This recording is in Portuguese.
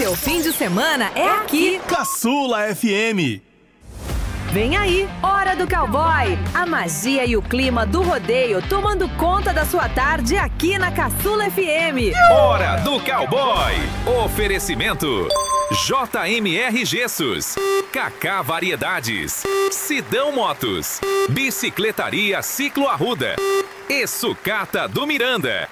seu fim de semana é aqui. Caçula FM. Vem aí, Hora do Cowboy. A magia e o clima do rodeio tomando conta da sua tarde aqui na Caçula FM. Hora do Cowboy. Oferecimento JMR Gessos, Cacá Variedades, Sidão Motos, Bicicletaria Ciclo Arruda e Sucata do Miranda.